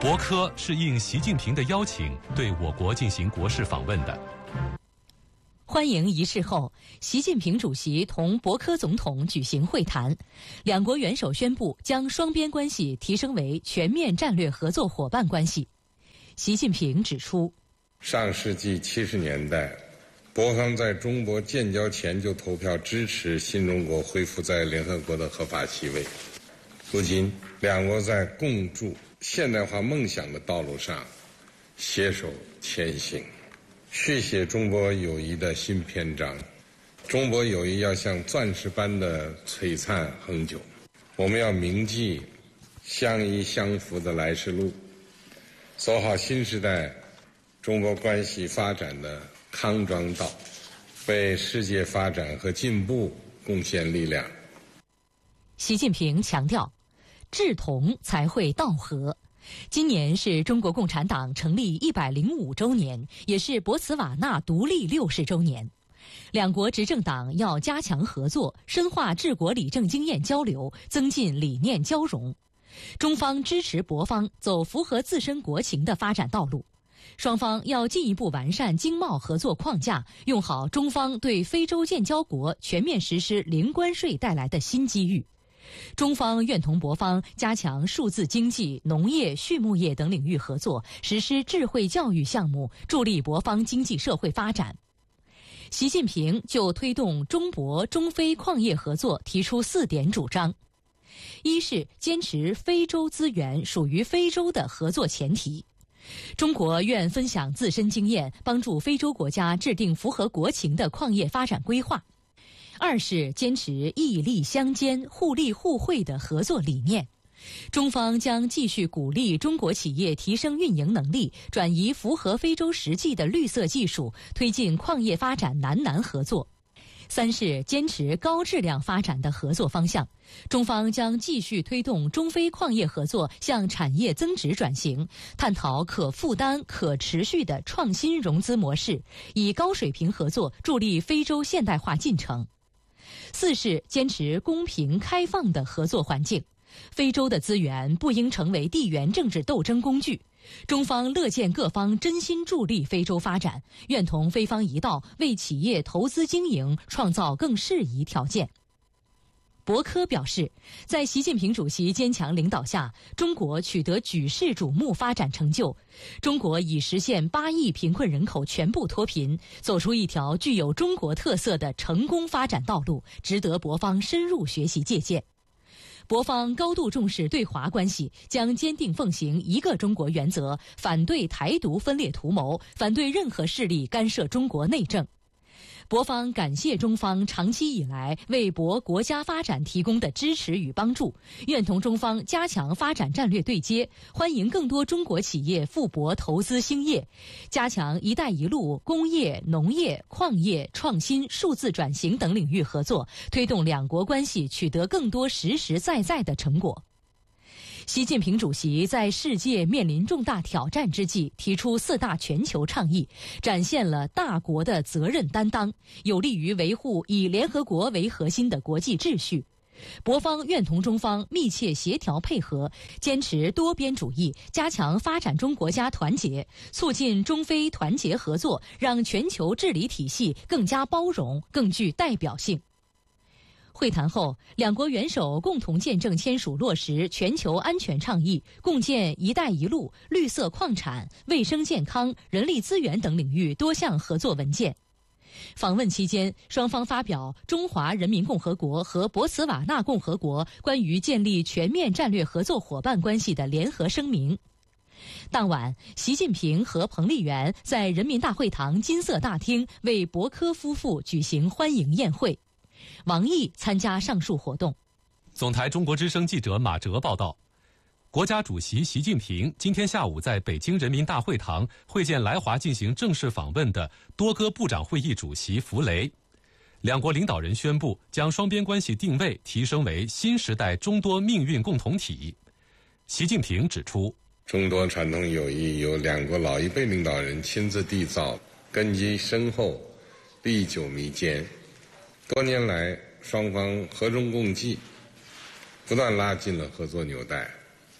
博科是应习近平的邀请对我国进行国事访问的。 欢迎仪式后，习近平主席同博科总统举行会谈，两国元首宣布将双边关系提升为全面战略合作伙伴关系。习近平指出， 上世纪70年代，博方在中国建交前就投票支持新中国恢复在联合国的合法席位。如今，两国在共筑现代化梦想的道路上携手前行，续写中国友谊的新篇章。中国友谊要像钻石般的璀璨恒久，我们要铭记相依相扶的来时路，走好新时代中国关系发展的康庄道，为世界发展和进步贡献力量。 习近平强调，志同才会道合。今年是中国共产党成立105周年，也是博茨瓦纳独立60周年。两国执政党要加强合作，深化治国理政经验交流，增进理念交融。中方支持博方走符合自身国情的发展道路。双方要进一步完善经贸合作框架，用好中方对非洲建交国全面实施零关税带来的新机遇。中方愿同博方加强数字经济、农业、畜牧业等领域合作，实施智慧教育项目，助力博方经济社会发展。习近平就推动中博、中非矿业合作提出4点主张：一是坚持非洲资源属于非洲的合作前提。中国愿分享自身经验，帮助非洲国家制定符合国情的矿业发展规划。二是坚持义利相兼、互利互惠的合作理念。中方将继续鼓励中国企业提升运营能力，转移符合非洲实际的绿色技术，推进矿业发展南合作。三是坚持高质量发展的合作方向，中方将继续推动中非矿业合作向产业增值转型，探讨可负担、可持续的创新融资模式，以高水平合作助力非洲现代化进程。四是坚持公平开放的合作环境，非洲的资源不应成为地缘政治斗争工具。中方乐见各方真心助力非洲发展，愿同非方一道为企业投资经营创造更适宜条件。博科表示，在习近平主席坚强领导下，中国取得举世瞩目发展成就。中国已实现8亿贫困人口全部脱贫，走出一条具有中国特色的成功发展道路，值得博方深入学习借鉴。博方高度重视对华关系，将坚定奉行一个中国原则，反对台独分裂图谋，反对任何势力干涉中国内政。博方感谢中方长期以来为博国家发展提供的支持与帮助，愿同中方加强发展战略对接，欢迎更多中国企业赴博投资兴业，加强"一带一路"工业、农业、矿业、创新、数字转型等领域合作，推动两国关系取得更多实实在在的成果。习近平主席在世界面临重大挑战之际提出4大全球倡议，展现了大国的责任担当，有利于维护以联合国为核心的国际秩序。博方愿同中方密切协调配合，坚持多边主义，加强发展中国家团结，促进中非团结合作，让全球治理体系更加包容、更具代表性。会谈后，两国元首共同见证签署落实全球安全倡议，共建"一带一路"绿色矿产、卫生健康、人力资源等领域多项合作文件。访问期间，双方发表中华人民共和国和博茨瓦纳共和国关于建立全面战略合作伙伴关系的联合声明。当晚，习近平和彭丽媛在人民大会堂金色大厅为博科夫妇举行欢迎宴会。王毅参加上述活动。 总台中国之声记者马哲报道，国家主席习近平今天下午在北京人民大会堂会见来华进行正式访问的多哥部长会议主席弗雷。两国领导人宣布将双边关系定位提升为新时代中多命运共同体。习近平指出， 中多传统友谊由两国老一辈领导人亲自缔造，根基深厚，历久弥坚。多年来，双方和衷共济，不断拉近了合作纽带。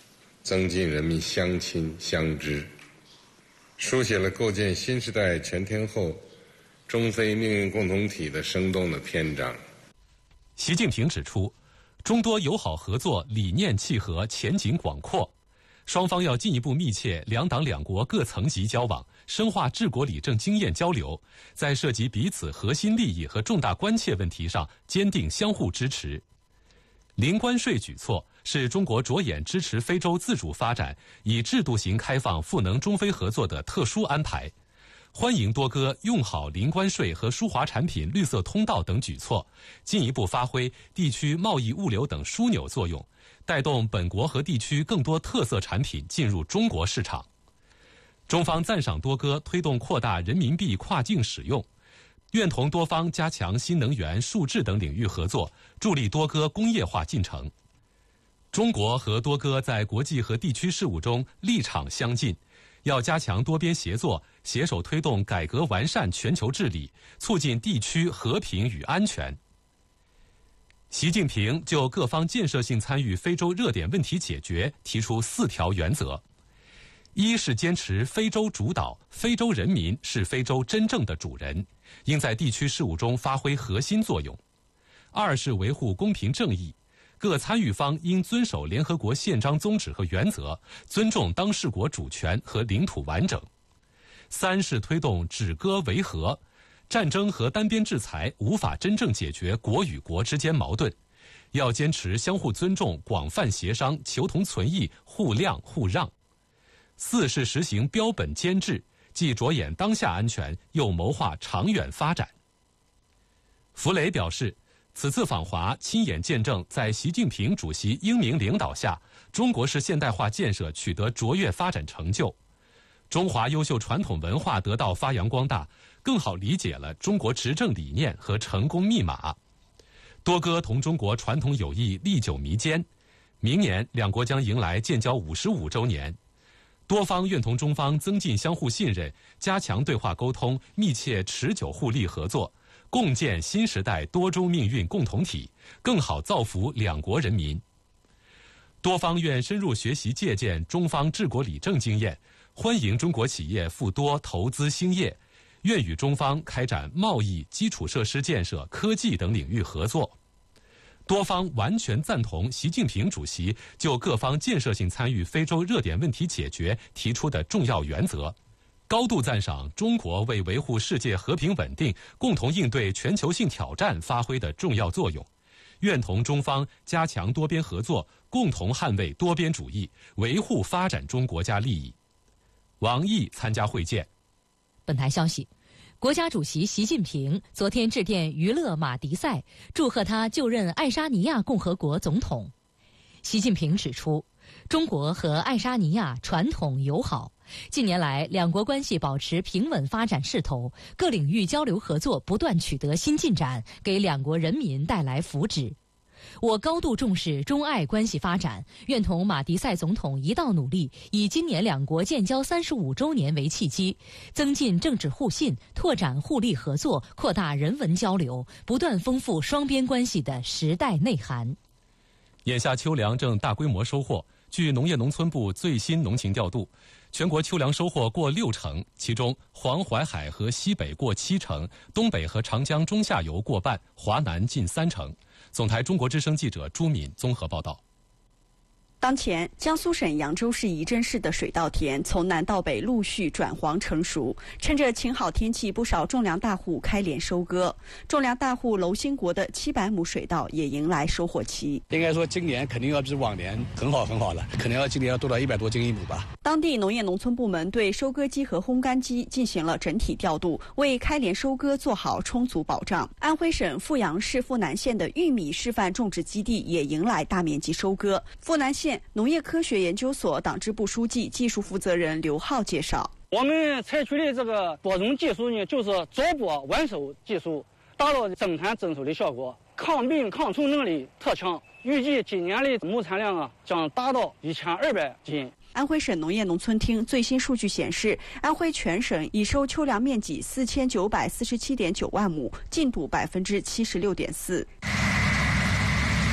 增进人民相亲相知，书写了构建新时代全天候中非命运共同体的生动的篇章。 习近平指出，中多友好合作理念契合，前景广阔，双方要进一步密切两党两国各层级交往，深化治国理政经验交流，在涉及彼此核心利益和重大关切问题上坚定相互支持。零关税举措是中国着眼支持非洲自主发展、以制度型开放赋能中非合作的特殊安排，欢迎多哥用好零关税和输华产品绿色通道等举措，进一步发挥地区贸易物流等枢纽作用，带动本国和地区更多特色产品进入中国市场。中方赞赏多哥推动扩大人民币跨境使用，愿同多方加强新能源、数智等领域合作，助力多哥工业化进程。中国和多哥在国际和地区事务中立场相近，要加强多边协作，携手推动改革完善全球治理，促进地区和平与安全。习近平就各方建设性参与非洲热点问题解决提出4条原则：一是坚持非洲主导，非洲人民是非洲真正的主人，应在地区事务中发挥核心作用；二是维护公平正义，各参与方应遵守联合国宪章宗旨和原则，尊重当事国主权和领土完整；三是推动止戈为和，战争和单边制裁无法真正解决国与国之间矛盾，要坚持相互尊重、广泛协商、求同存异、互谅互让；四是实行标本兼治，既着眼当下安全，又谋划长远发展。弗雷表示，此次访华亲眼见证在习近平主席英明领导下，中国式现代化建设取得卓越发展成就，中华优秀传统文化得到发扬光大，更好理解了中国执政理念和成功密码。多哥同中国传统友谊历久弥坚，明年两国将迎来建交55周年。多方愿同中方增进相互信任，加强对话沟通，密切持久互利合作，共建新时代多中命运共同体，更好造福两国人民。多方愿深入学习借鉴中方治国理政经验，欢迎中国企业赴多投资兴业，愿与中方开展贸易、基础设施建设、科技等领域合作。多方完全赞同习近平主席就各方建设性参与非洲热点问题解决提出的重要原则，高度赞赏中国为维护世界和平稳定、共同应对全球性挑战发挥的重要作用，愿同中方加强多边合作，共同捍卫多边主义，维护发展中国家利益。王毅参加会见。 本台消息，国家主席习近平昨天致电娱乐马迪赛，祝贺他就任爱沙尼亚共和国总统。习近平指出，中国和爱沙尼亚传统友好，近年来两国关系保持平稳发展势头，各领域交流合作不断取得新进展，给两国人民带来福祉。我高度重视中爱关系发展，愿同马迪赛总统一道努力，以今年两国建交35周年为契机，增进政治互信，拓展互利合作，扩大人文交流，不断丰富双边关系的时代内涵。 眼下秋粮正大规模收获，据农业农村部最新农情调度，全国秋粮收获过60%，其中黄淮海和西北过70%，东北和长江中下游过半，华南近30%。总台中国之声记者朱敏综合报道。 当前，江苏省扬州市仪征市的水稻田从南到北陆续转黄成熟，趁着晴好天气，不少种粮大户开镰收割。种粮大户娄兴国的700亩水稻也迎来收获期。 应该说，今年肯定要比往年很好了，可能今年要多到100多斤一亩吧。 当地农业农村部门对收割机和烘干机进行了整体调度，为开镰收割做好充足保障。安徽省阜阳市阜南县的玉米示范种植基地也迎来大面积收割。阜南县农业科学研究所党支部书记、技术负责人刘浩介绍， 我们采取的这个播种技术呢，就是早播晚收技术，达到增产增收的效果，抗病抗虫能力特强。预计今年的亩产量将达到1200斤。 安徽省农业农村厅最新数据显示，安徽全省已收秋粮面积4947.9万亩，进度76.4%。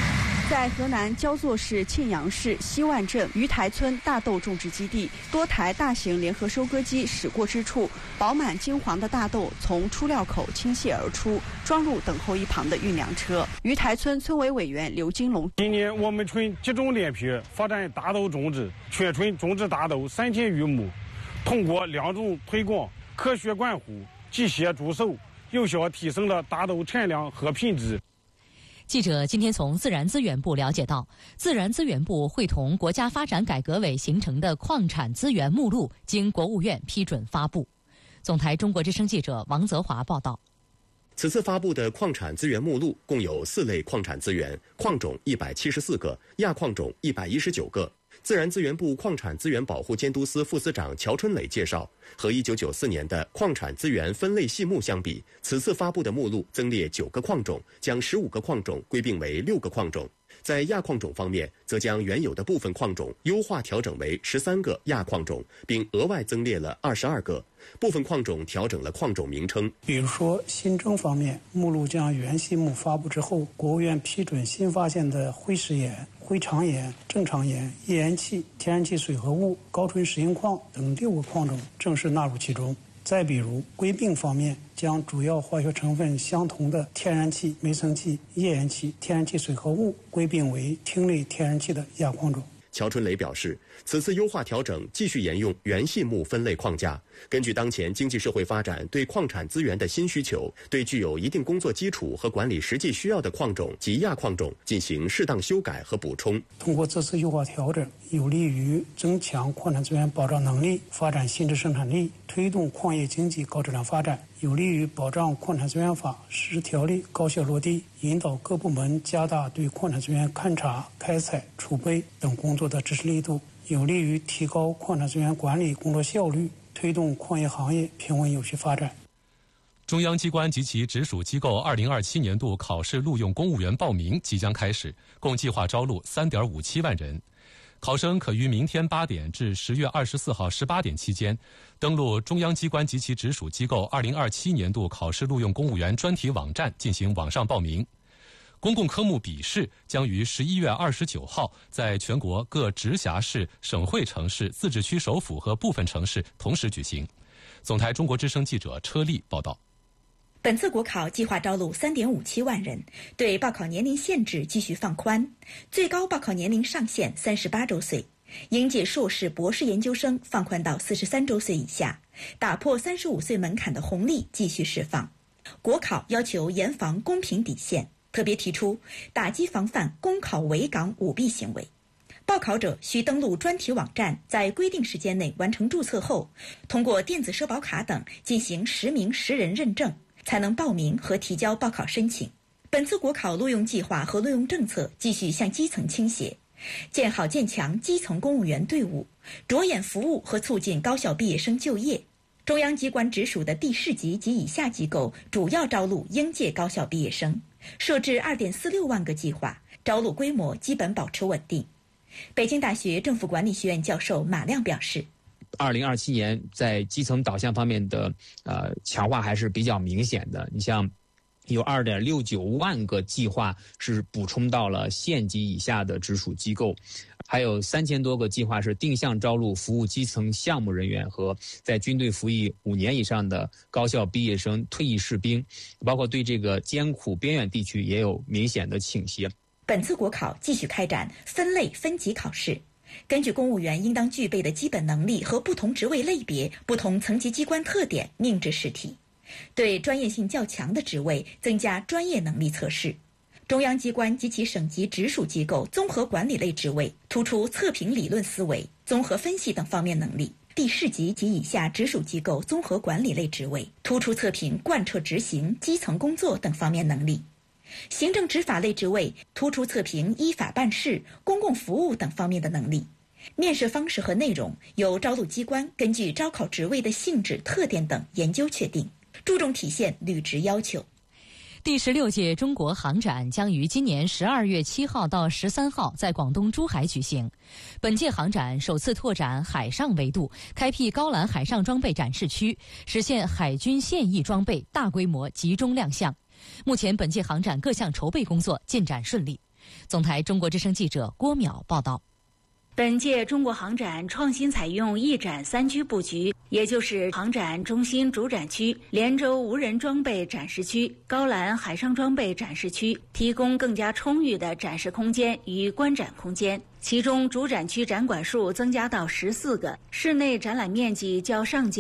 在河南焦作市沁阳市西万镇鱼台村大豆种植基地，多台大型联合收割机驶过之处，饱满金黄的大豆从出料口倾泻而出，装入等候一旁的运粮车。鱼台村村委委员刘金龙： 今年我们村集中连批发展大豆种植，全村种植大豆3000余亩，通过两种推广、科学管护、机械助手，有效提升了大豆产量和品质。 记者今天从自然资源部了解到，自然资源部会同国家发展改革委形成的矿产资源目录经国务院批准发布。总台中国之声记者王泽华报道。 此次发布的矿产资源目录共有4类矿产资源，矿种174个，亚矿种119个。自然资源部矿产资源保护监督司副司长乔春磊介绍，和1994年的矿产资源分类细目相比，此次发布的目录增列9个矿种，将15个矿种归并为6个矿种。在亚矿种方面，则将原有的部分矿种优化调整为13个亚矿种，并额外增列了22个。部分矿种调整了矿种名称， 比如说新增方面，目录将原细目发布之后，国务院批准新发现的灰石岩、灰长岩、正常岩、页岩气、天然气水合物、高纯石英矿等6个矿种正式纳入其中。再比如归并方面，将主要化学成分相同的天然气、煤层气、页岩气、天然气水合物归并为烃类天然气的亚矿种。 乔春磊表示，此次优化调整继续沿用原细目分类框架，根据当前经济社会发展对矿产资源的新需求，对具有一定工作基础和管理实际需要的矿种及亚矿种进行适当修改和补充。 通过这次优化调整，有利于增强矿产资源保障能力，发展新质生产力，推动矿业经济高质量发展，有利于保障矿产资源法实施条例高效落地，引导各部门加大对矿产资源勘查、开采、储备等工作的支持力度，有利于提高矿产资源管理工作效率，推动矿业行业平稳有序发展。 中央机关及其直属机构2027年度考试录用公务员报名即将开始，共计划招录3.57万人。考生可于明天8点至10月24号18点期间，登录中央机关及其直属机构2027年度考试录用公务员专题网站进行网上报名。公共科目笔试将于11月29号在全国各直辖市、省会城市、自治区首府和部分城市同时举行。总台中国之声记者车丽报道。 本次国考计划招录3.57万人，对报考年龄限制继续放宽，最高报考年龄上限38周岁，应届硕士、博士研究生放宽到43周岁以下，打破35岁门槛的红利继续释放。国考要求严防公平底线，特别提出打击防范公考围岗舞弊行为。报考者需登录专题网站，在规定时间内完成注册后，通过电子社保卡等进行实名实人认证，才能报名和提交报考申请。本次国考录用计划和录用政策继续向基层倾斜，建好建强基层公务员队伍，着眼服务和促进高校毕业生就业。中央机关直属的第4级及以下机构主要招录应届高校毕业生，设置2.46万个计划，招录规模基本保持稳定。北京大学政府管理学院教授马亮表示 ，2027年在基层导向方面的强化还是比较明显的。你像有2.69万个计划是补充到了县级以下的直属机构，还有3000多个计划是定向招录服务基层项目人员和在军队服役5年以上的高校毕业生、退役士兵，包括对这个艰苦边远地区也有明显的倾斜。 本次国考继续开展分类分级考试，根据公务员应当具备的基本能力和不同职位类别、不同层级机关特点命制试题，对专业性较强的职位增加专业能力测试。中央机关及其省级直属机构综合管理类职位突出测评理论思维、综合分析等方面能力。第4级及以下直属机构综合管理类职位突出测评贯彻执行基层工作等方面能力。行政执法类职位突出测评依法办事、公共服务等方面的能力。面试方式和内容由招录机关根据招考职位的性质、特点等研究确定，注重体现履职要求。 第16届中国航展将于今年12月7号到13号在广东珠海举行。本届航展首次拓展海上维度，开辟高栏海上装备展示区，实现海军现役装备大规模集中亮相。目前本届航展各项筹备工作进展顺利。 总台中国之声记者郭淼报道。 本届中国航展创新采用一展三区布局，也就是航展中心主展区、连州无人装备展示区、高兰海上装备展示区，提供更加充裕的展示空间与观展空间。其中主展区展馆数增加到14个，室内展览面积较上届